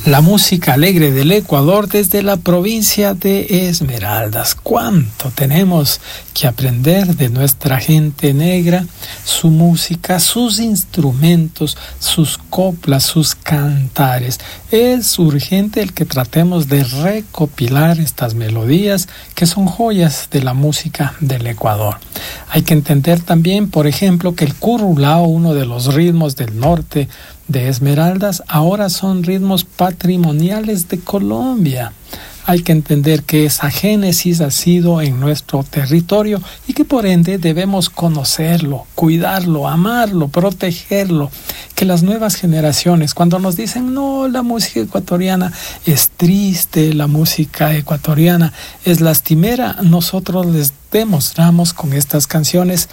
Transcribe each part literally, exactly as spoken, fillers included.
La música alegre del Ecuador desde la provincia de Esmeraldas. ¿Cuánto tenemos que aprender de nuestra gente negra? Su música, sus instrumentos, sus coplas, sus cantares. Es urgente el que tratemos de recopilar estas melodías que son joyas de la música del Ecuador. Hay que entender también, por ejemplo, que el currulao, uno de los ritmos del norte de Esmeraldas, ahora son ritmos patrimoniales de Colombia. Hay que entender que esa génesis ha sido en nuestro territorio y que por ende debemos conocerlo, cuidarlo, amarlo, protegerlo. Que las nuevas generaciones, cuando nos dicen, no, la música ecuatoriana es triste, la música ecuatoriana es lastimera, nosotros les demostramos con estas canciones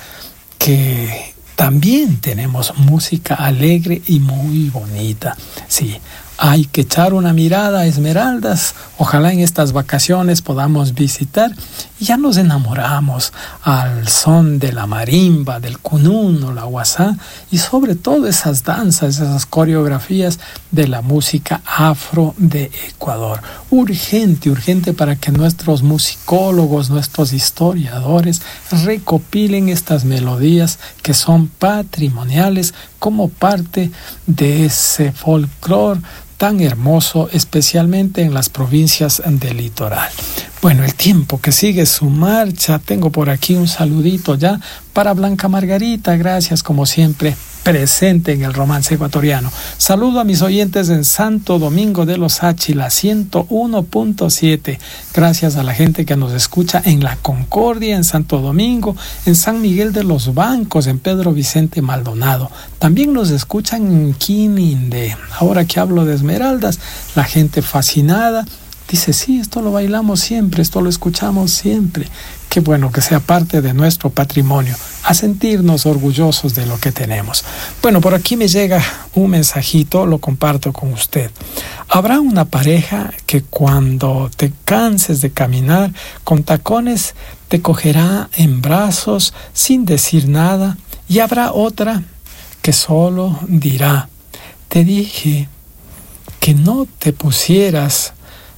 que también tenemos música alegre y muy bonita. Sí, hay que echar una mirada a Esmeraldas. Ojalá en estas vacaciones podamos visitar y ya nos enamoramos al son de la marimba, del cununo, la guasá y sobre todo esas danzas, esas coreografías de la música afro de Ecuador. Urgente, urgente para que nuestros musicólogos, nuestros historiadores recopilen estas melodías que son patrimoniales como parte de ese folclore tan hermoso, especialmente en las provincias del litoral. Bueno, el tiempo que sigue su marcha, tengo por aquí un saludito ya para Blanca Margarita, gracias como siempre, presente en el romance ecuatoriano. Saludo a mis oyentes en Santo Domingo de los Áchila, ciento uno punto siete. Gracias a la gente que nos escucha en La Concordia, en Santo Domingo, en San Miguel de los Bancos, en Pedro Vicente Maldonado. También nos escuchan en Quinindé. Ahora que hablo de Esmeraldas, la gente fascinada dice, sí, esto lo bailamos siempre, esto lo escuchamos siempre. Qué bueno que sea parte de nuestro patrimonio, a sentirnos orgullosos de lo que tenemos. Bueno, por aquí me llega un mensajito, lo comparto con usted. Habrá una pareja que cuando te canses de caminar con tacones te cogerá en brazos sin decir nada, y habrá otra que solo dirá, te dije que no te pusieras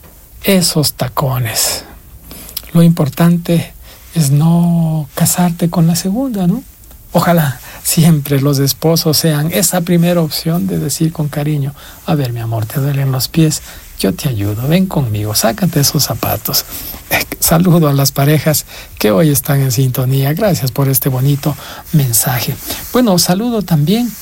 esos tacones. Lo importante es no casarte con la segunda, ¿no? Ojalá siempre los esposos sean esa primera opción de decir con cariño, a ver, mi amor, te duelen los pies, yo te ayudo, ven conmigo, sácate esos zapatos. Eh, saludo a las parejas que hoy están en sintonía. Gracias por este bonito mensaje. Bueno, saludo también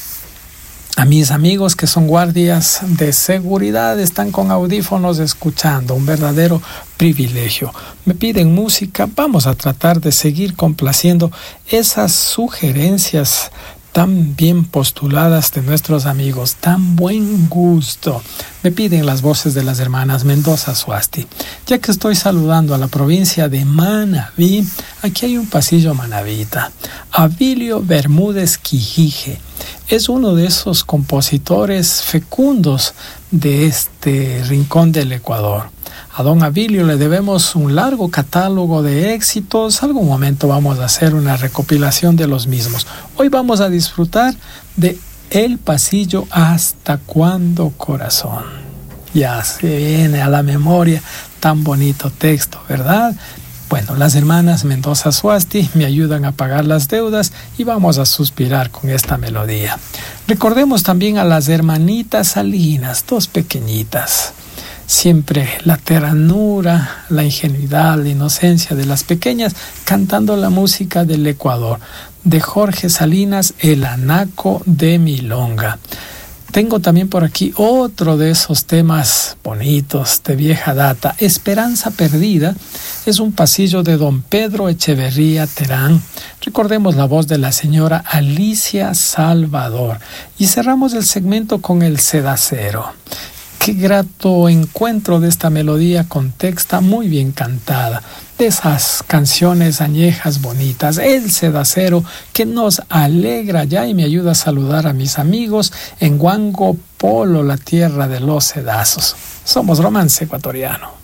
a mis amigos que son guardias de seguridad, están con audífonos escuchando, un verdadero privilegio. Me piden música, vamos a tratar de seguir complaciendo esas sugerencias tan bien postuladas de nuestros amigos, tan buen gusto. Me piden las voces de las hermanas Mendoza Suasti. Ya que estoy saludando a la provincia de Manabí, aquí hay un pasillo manabita. Avilio Bermúdez Quijije es uno de esos compositores fecundos de este rincón del Ecuador. A don Avilio le debemos un largo catálogo de éxitos. Algún momento vamos a hacer una recopilación de los mismos. Hoy vamos a disfrutar de El Pasillo hasta cuando corazón. Ya se viene a la memoria tan bonito texto, ¿verdad? Bueno, las hermanas Mendoza Suasti me ayudan a pagar las deudas y vamos a suspirar con esta melodía. Recordemos también a las hermanitas Salinas, dos pequeñitas. Siempre la ternura, la ingenuidad, la inocencia de las pequeñas cantando la música del Ecuador. De Jorge Salinas, El Anaco de Milonga. Tengo también por aquí otro de esos temas bonitos de vieja data. Esperanza Perdida es un pasillo de don Pedro Echeverría Terán. Recordemos la voz de la señora Alicia Salvador. Y cerramos el segmento con El Sedacero. Qué grato encuentro de esta melodía con texta muy bien cantada, de esas canciones añejas bonitas, El Sedacero, que nos alegra ya y me ayuda a saludar a mis amigos en Huango Polo, la tierra de los sedazos. Somos Romance Ecuatoriano.